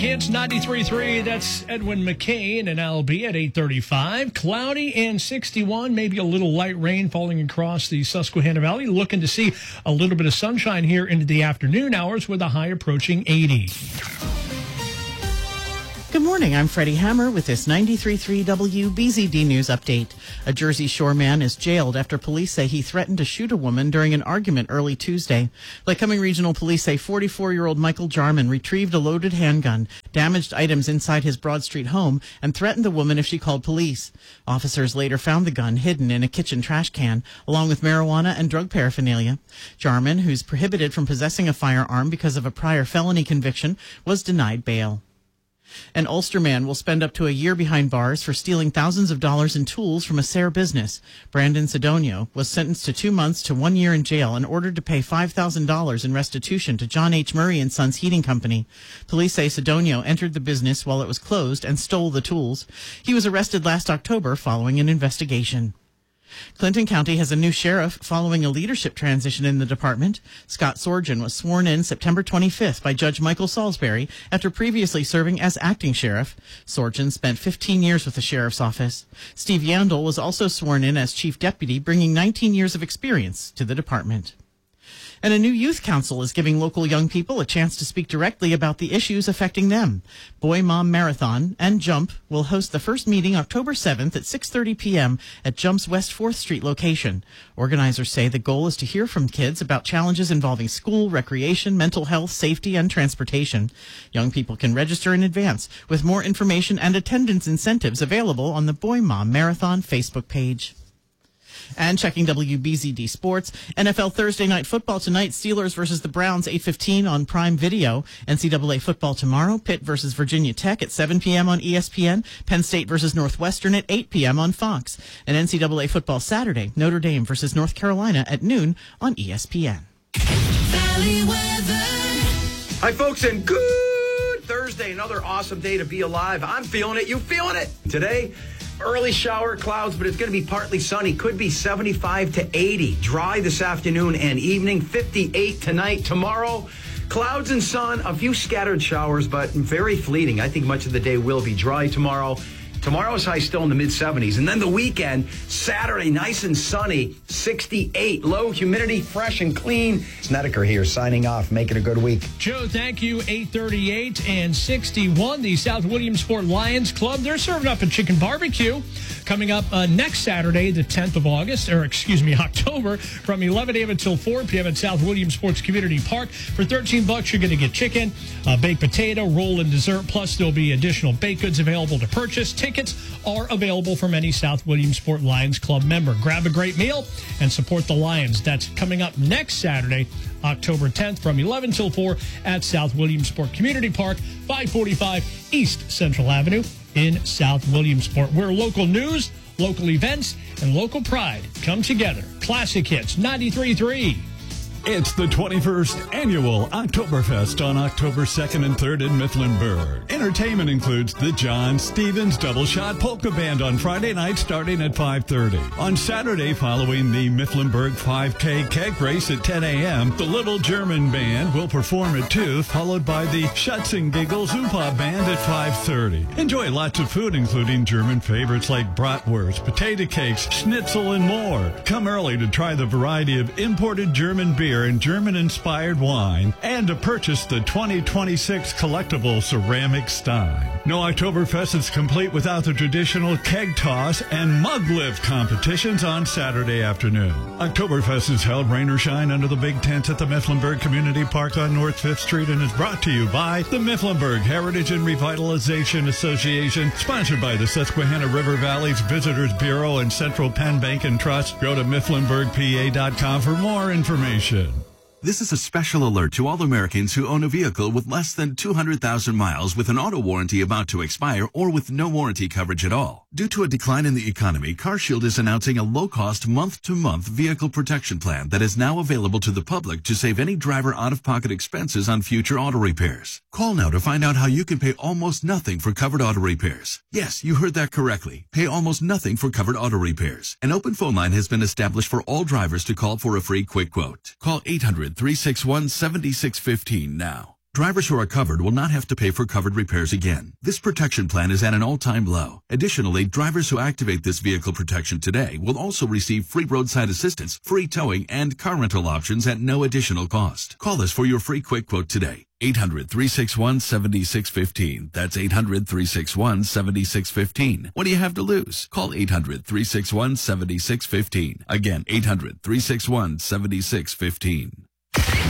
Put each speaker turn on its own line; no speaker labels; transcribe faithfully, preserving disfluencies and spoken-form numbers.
It's ninety-three point three. That's Edwin McCain and L B at eight thirty-five. Cloudy and sixty-one. Maybe a little light rain falling across the Susquehanna Valley. Looking to see a little bit of sunshine here into the afternoon hours with a high approaching eighty.
Good morning, I'm Freddie Hammer with this ninety-three point three W B Z D News update. A Jersey Shore man is jailed after police say he threatened to shoot a woman during an argument early Tuesday. Lycoming Regional Police say forty-four-year-old Michael Jarman retrieved a loaded handgun, damaged items inside his Broad Street home, and threatened the woman if she called police. Officers later found the gun hidden in a kitchen trash can, along with marijuana and drug paraphernalia. Jarman, who's prohibited from possessing a firearm because of a prior felony conviction, was denied bail. An Ulster man will spend up to a year behind bars for stealing thousands of dollars in tools from a Sayre business. Brandon Sidonio was sentenced to two months to one year in jail and ordered to pay five thousand dollars in restitution to John H. Murray and Sons Heating Company. Police say Sidonio entered the business while it was closed and stole the tools. He was arrested last October following an investigation. Clinton County has a new sheriff following a leadership transition in the department. Scott Sorgen was sworn in September twenty-fifth by Judge Michael Salisbury after previously serving as acting sheriff. Sorgen spent fifteen years with the sheriff's office. Steve Yandel was also sworn in as chief deputy, bringing nineteen years of experience to the department. And a new youth council is giving local young people a chance to speak directly about the issues affecting them. Boy Mom Marathon and Jump will host the first meeting October seventh at six thirty p.m. at Jump's West fourth Street location. Organizers say the goal is to hear from kids about challenges involving school, recreation, mental health, safety, and transportation. Young people can register in advance, with more information and attendance incentives available on the Boy Mom Marathon Facebook page. And checking W B Z D Sports, N F L Thursday Night Football tonight, Steelers versus the Browns, eight fifteen on Prime Video. N C double A football tomorrow, Pitt versus Virginia Tech at seven p.m. on E S P N. Penn State versus Northwestern at eight p.m. on Fox. And N C double A football Saturday, Notre Dame versus North Carolina at noon on E S P N.
Valley weather.
Hi, folks, and good Thursday. Another awesome day to be alive. I'm feeling it. You feeling it? Today, early shower clouds, but it's going to be partly sunny. Could be seventy-five to eighty. Dry this afternoon and evening. fifty-eight tonight. Tomorrow, clouds and sun. A few scattered showers, but very fleeting. I think much of the day will be dry tomorrow. Tomorrow's high still in the mid seventies. And then the weekend, Saturday, nice and sunny, sixty-eight. Low humidity, fresh and clean. Snedeker here signing off. Make it a good week.
Joe, thank you. eight thirty-eight and sixty-one. The South Williamsport Lions Club, they're serving up a chicken barbecue coming up uh, next Saturday, the tenth of August, or excuse me, October, from eleven a.m. until four p.m. at South Williamsport's Community Park. For thirteen bucks, you're going to get chicken, uh, baked potato, roll, and dessert. Plus, there'll be additional baked goods available to purchase. Tickets are available from any South Williamsport Lions Club member. Grab a great meal and support the Lions. That's coming up next Saturday, October tenth, from eleven till four at South Williamsport Community Park, five forty-five East Central Avenue in South Williamsport, where local news, local events, and local pride come together. Classic Hits ninety-three point three.
It's the twenty-first Annual Oktoberfest on October second and third in Mifflinburg. Entertainment includes the John Stevens Double Shot Polka Band on Friday night starting at five thirty. On Saturday, following the Mifflinburg five K keg race at ten a.m., the Little German Band will perform at two, followed by the Schatzengigel Zupa Band at five thirty. Enjoy lots of food, including German favorites like bratwurst, potato cakes, schnitzel, and more. Come early to try the variety of imported German beer and German-inspired wine, and to purchase the twenty twenty-six collectible ceramic stein. No Oktoberfest is complete without the traditional keg toss and mug lift competitions on Saturday afternoon. Oktoberfest is held rain or shine under the big tents at the Mifflinburg Community Park on North fifth Street and is brought to you by the Mifflinburg Heritage and Revitalization Association, sponsored by the Susquehanna River Valley's Visitors Bureau and Central Penn Bank and Trust. Go to Mifflinburg P A dot com for more information.
This is a special alert to all Americans who own a vehicle with less than two hundred thousand miles with an auto warranty about to expire or with no warranty coverage at all. Due to a decline in the economy, CarShield is announcing a low-cost month-to-month vehicle protection plan that is now available to the public to save any driver out-of-pocket expenses on future auto repairs. Call now to find out how you can pay almost nothing for covered auto repairs. Yes, you heard that correctly. Pay almost nothing for covered auto repairs. An open phone line has been established for all drivers to call for a free quick quote. Call eight hundred, three six one, seven six one five now. Drivers who are covered will not have to pay for covered repairs again. This protection plan is at an all-time low. Additionally, drivers who activate this vehicle protection today will also receive free roadside assistance, free towing, and car rental options at no additional cost. Call us for your free quick quote today. eight hundred, three six one, seven six one five. That's eight hundred, three six one, seven six one five. What do you have to lose? Call eight hundred, three six one, seven six one five. Again, eight hundred, three six one, seven six one five.